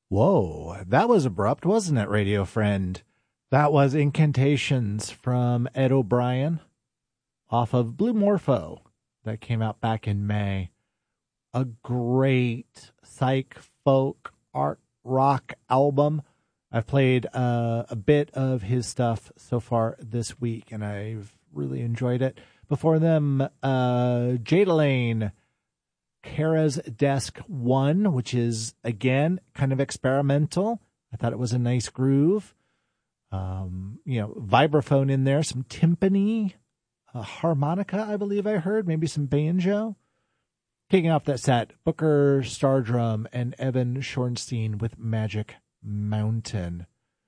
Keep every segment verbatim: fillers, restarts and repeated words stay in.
Whoa, that was abrupt, wasn't it, radio friend? That was Incantations from Ed O'Brien off of Blue Morpho that came out back in May. A great psych folk art rock album. I've played uh, a bit of his stuff so far this week, and I've really enjoyed it. Before them, uh, Jada Lane, Kara's Desk One, which is, again, kind of experimental. I thought it was a nice groove. Um, you know, vibraphone in there, some timpani, a harmonica, I believe I heard, maybe some banjo. Kicking off that set, Booker Stardrum and Evan Schornstein with Magic Mountain.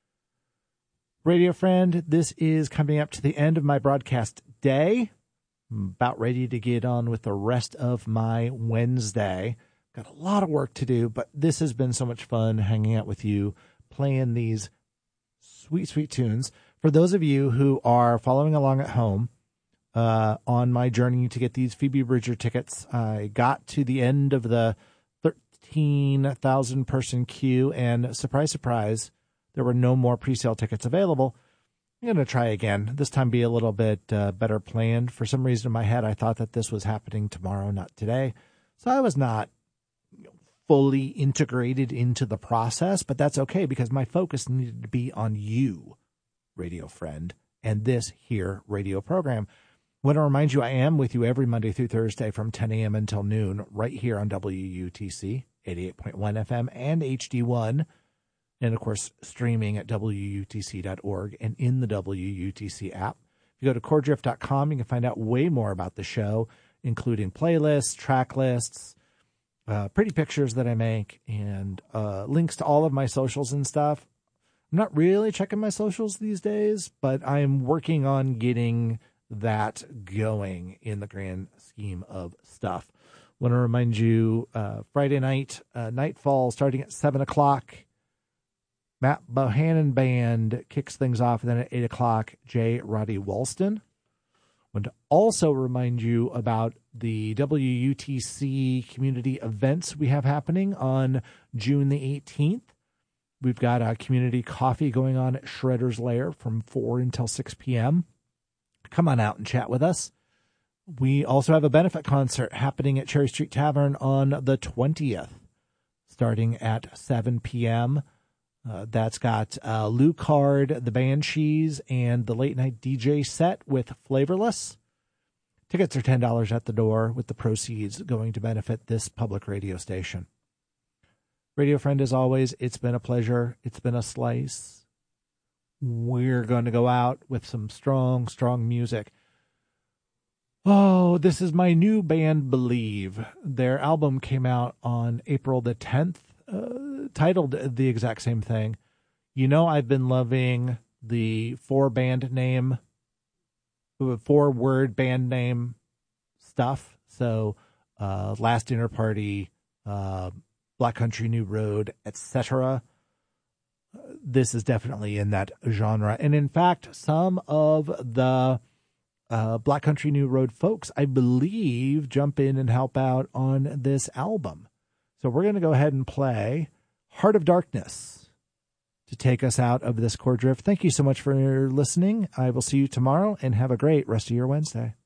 Radio friend, this is coming up to the end of my broadcast day. I'm about ready to get on with the rest of my Wednesday. Got a lot of work to do, but this has been so much fun hanging out with you, playing these sweet, sweet tunes. For those of you who are following along at home uh, on my journey to get these Phoebe Bridger tickets, I got to the end of the thirteen thousand person queue, and surprise, surprise, there were no more pre-sale tickets available. I'm going to try again, this time be a little bit uh, better planned. For some reason in my head, I thought that this was happening tomorrow, not today. So I was not fully integrated into the process, but that's okay because my focus needed to be on you, radio friend, and this here radio program. I want to remind you I am with you every Monday through Thursday from ten a.m. until noon right here on W U T C, eighty-eight point one F M and H D one. And, of course, streaming at W U T C dot org and in the W U T C app. If you go to core drift dot com, you can find out way more about the show, including playlists, track lists, uh, pretty pictures that I make, and uh, links to all of my socials and stuff. I'm not really checking my socials these days, but I'm working on getting that going in the grand scheme of stuff. I want to remind you, uh, Friday night, uh, Nightfall, starting at seven o'clock. Matt Bohannon Band kicks things off, and then at eight o'clock, J. Roddy Walston. I want to also remind you about the W U T C community events we have happening on June the eighteenth. We've got a community coffee going on at Shredder's Lair from four until six p.m. Come on out and chat with us. We also have a benefit concert happening at Cherry Street Tavern on the twentieth, starting at seven p.m., Uh, that's got uh, Lou Card, the Banshees, and the late night D J set with Flavorless. Tickets are ten dollars at the door, with the proceeds going to benefit this public radio station. Radio friend, as always, it's been a pleasure. It's been a slice. We're going to go out with some strong, strong music. Oh, this is my new band, Believe. Their album came out on April the tenth. Uh, titled the exact same thing. You know, I've been loving the four band name, four word band name stuff. So, uh, Last Dinner Party, uh, Black Country New Road, et cetera. Uh, this is definitely in that genre. And in fact, some of the uh, Black Country New Road folks, I believe, jump in and help out on this album. So we're going to go ahead and play Heart of Darkness to take us out of this core drift. Thank you so much for listening. I will see you tomorrow, and have a great rest of your Wednesday.